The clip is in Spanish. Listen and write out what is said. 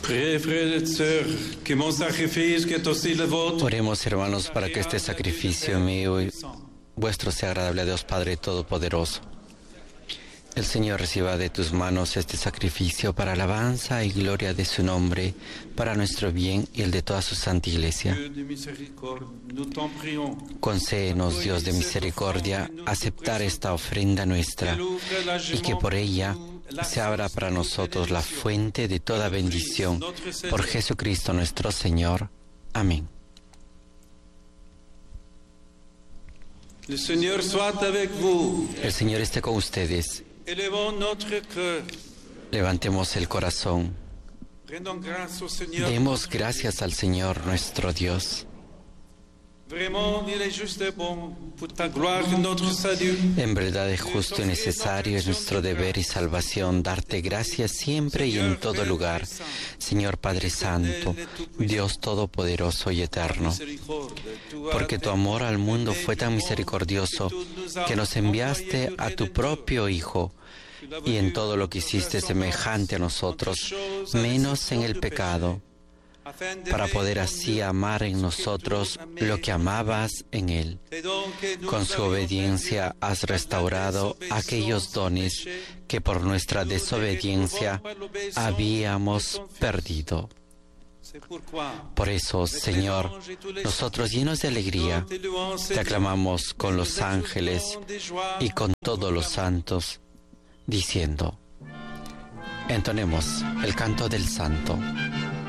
Oremos, hermanos, para que este sacrificio mío y vuestro sea agradable a Dios Padre Todopoderoso. El Señor reciba de tus manos este sacrificio para alabanza y gloria de su nombre, para nuestro bien y el de toda su santa Iglesia. Concédenos, Dios de misericordia, aceptar esta ofrenda nuestra y que por ella se abra para nosotros la fuente de toda bendición. Por Jesucristo nuestro Señor. Amén. El Señor soit avec vous. El Señor esté con ustedes. Levantemos el corazón. Demos gracias al Señor nuestro Dios. En verdad es justo y necesario, es nuestro deber y salvación darte gracias siempre y en todo lugar, Señor Padre Santo, Dios Todopoderoso y Eterno, porque tu amor al mundo fue tan misericordioso que nos enviaste a tu propio Hijo, y en todo lo que hiciste semejante a nosotros, menos en el pecado, para poder así amar en nosotros lo que amabas en Él. Con su obediencia has restaurado aquellos dones que por nuestra desobediencia habíamos perdido. Por eso, Señor, nosotros llenos de alegría, te aclamamos con los ángeles y con todos los santos, diciendo: entonemos el canto del Santo.